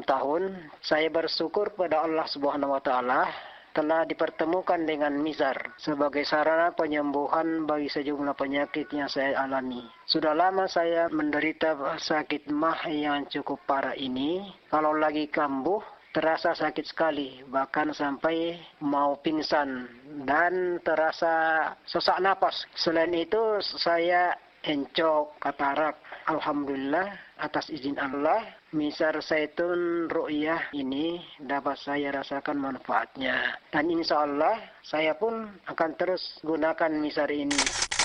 tahun, saya bersyukur pada Allah Subhanahu wa taala telah dipertemukan dengan mizar sebagai sarana penyembuhan bagi sejumlah penyakit yang saya alami. Sudah lama saya menderita sakit mah yang cukup parah ini. Kalau lagi kambuh, terasa sakit sekali, bahkan sampai mau pingsan dan terasa sesak napas. Selain itu, saya encok, katarak. Alhamdulillah, atas izin Allah, misar zaitun ru'yah ini dapat saya rasakan manfaatnya. Dan insya Allah, saya pun akan terus gunakan misar ini.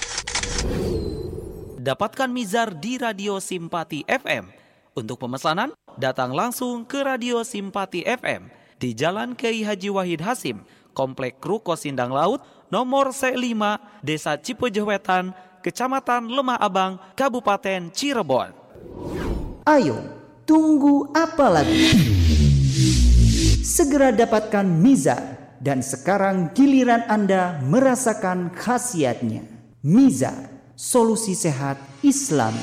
Dapatkan mizar di Radio Simpati FM. Untuk pemesanan, datang langsung ke Radio Simpati FM di Jalan Kiai Haji Wahid Hasim, Komplek Ruko Sindang Laut, nomor C5, Desa Cipejewetan, Kecamatan Lemah Abang, Kabupaten Cirebon. Ayo, tunggu apa lagi? Segera dapatkan mizar dan sekarang giliran Anda merasakan khasiatnya. Mizar, solusi sehat Islami.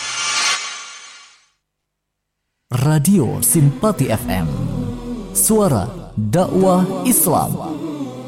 Radio Simpati FM, suara dakwah Islam.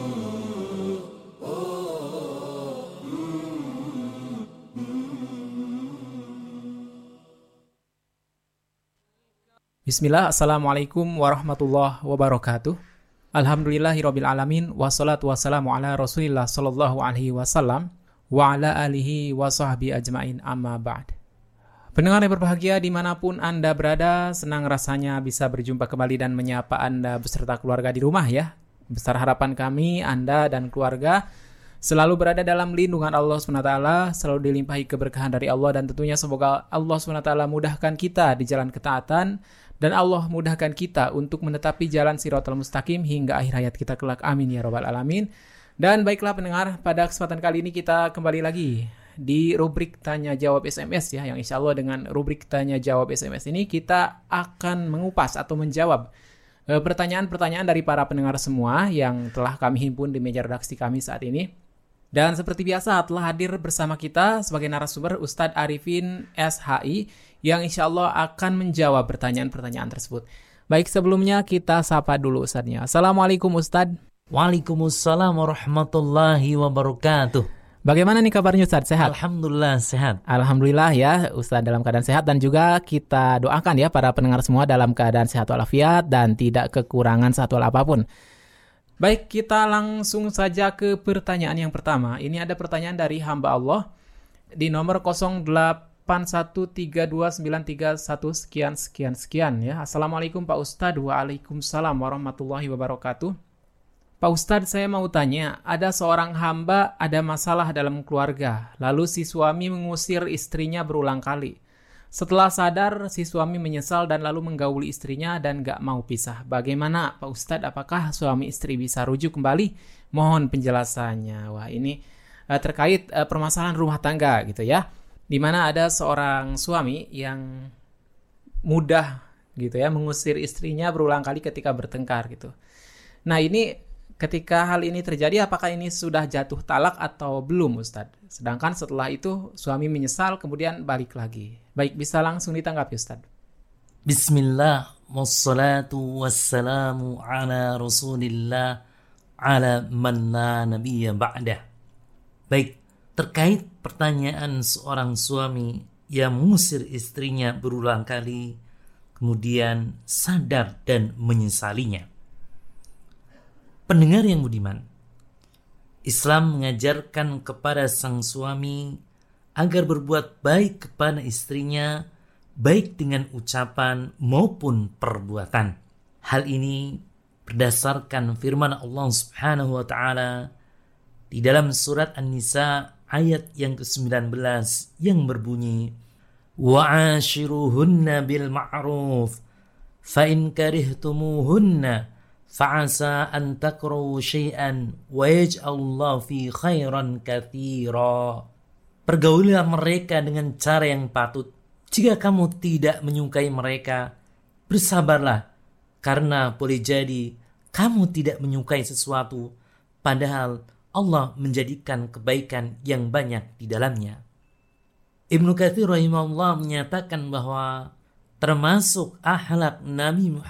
Bismillah, assalamualaikum warahmatullahi wabarakatuh. Alhamdulillahirabbil alamin, wassalatu wassalamu ala Rasulillah sallallahu alaihi wasallam wa ala alihi wa sahbihi ajmain, amma ba'd. Pendengar yang berbahagia dimanapun Anda berada, senang rasanya bisa berjumpa kembali dan menyapa Anda beserta keluarga di rumah ya. Besar harapan kami Anda dan keluarga selalu berada dalam lindungan Allah SWT, selalu dilimpahi keberkahan dari Allah, dan tentunya semoga Allah SWT mudahkan kita di jalan ketaatan, dan Allah mudahkan kita untuk menetapi jalan Shiratal Mustaqim hingga akhir hayat kita kelak. Amin ya rabbal alamin. Dan baiklah pendengar, pada kesempatan kali ini kita kembali lagi di rubrik Tanya Jawab SMS ya, yang insya Allah dengan rubrik Tanya Jawab SMS ini kita akan mengupas atau menjawab pertanyaan-pertanyaan dari para pendengar semua yang telah kami himpun di meja redaksi kami saat ini. Dan seperti biasa telah hadir bersama kita sebagai narasumber Ustadz Arifin SHI yang insya Allah akan menjawab pertanyaan-pertanyaan tersebut. Baik, sebelumnya kita sapa dulu Ustadznya. Assalamualaikum Ustadz. Waalaikumsalam warahmatullahi wabarakatuh. Bagaimana nih kabarnya Ustadz? Sehat? Alhamdulillah sehat. Alhamdulillah ya Ustadz dalam keadaan sehat, dan juga kita doakan ya para pendengar semua dalam keadaan sehat walafiat dan tidak kekurangan satu hal apapun. Baik, kita langsung saja ke pertanyaan yang pertama. Ini ada pertanyaan dari hamba Allah di nomor 08132931 sekian ya. Assalamualaikum Pak Ustadz. Waalaikumsalam warahmatullahi wabarakatuh. Pak Ustadz, saya mau tanya, ada seorang hamba ada masalah dalam keluarga, lalu si suami mengusir istrinya berulang kali. Setelah sadar, si suami menyesal dan lalu menggauli istrinya dan gak mau pisah. Bagaimana Pak Ustadz, apakah suami istri bisa rujuk kembali? Mohon penjelasannya. Wah, ini terkait permasalahan rumah tangga gitu ya, dimana ada seorang suami yang mudah gitu ya mengusir istrinya berulang kali ketika bertengkar gitu. Nah, ini ketika hal ini terjadi, apakah ini sudah jatuh talak atau belum Ustadz? Sedangkan setelah itu suami menyesal kemudian balik lagi. Baik, bisa langsung ditanggapi Ustadz. Bismillah, wassalatu wassalamu ala Rasulillah, ala man la nabiyya ba'dah. Baik, terkait pertanyaan seorang suami yang mengusir istrinya berulang kali, kemudian sadar dan menyesalinya. Pendengar yang budiman, Islam mengajarkan kepada sang suami agar berbuat baik kepada istrinya, baik dengan ucapan maupun perbuatan. Hal ini berdasarkan firman Allah Subhanahu wa taala di dalam surat An-Nisa ayat yang ke-19 yang berbunyi, wa'ashiruhunna bil ma'ruf fa in karihtumuhunna fa'asa an takrahu syai'an wa yaj'alullahu fi khairan katsira. Pergaulilah mereka dengan cara yang patut. Jika kamu tidak menyukai mereka, bersabarlah, karena boleh jadi kamu tidak menyukai sesuatu, padahal Allah menjadikan kebaikan yang banyak di dalamnya. Ibnu Katsir rahimahullah menyatakan bahwa termasuk akhlak Nabi Muhammad